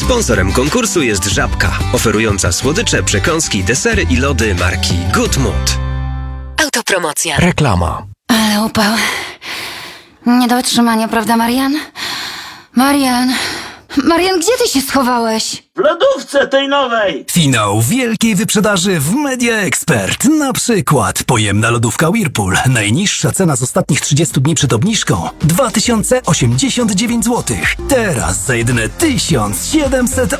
Sponsorem konkursu jest Żabka, oferująca słodycze, przekąski, desery i lody marki Good Mood. Autopromocja. Reklama. Ale upał. Nie do wytrzymania, prawda, Marian? Marian, gdzie ty się schowałeś? W lodówce tej nowej! Finał wielkiej wyprzedaży w Media Expert. Na przykład pojemna lodówka Whirlpool. Najniższa cena z ostatnich 30 dni przed obniżką 2089 zł. Teraz za jedyne 1700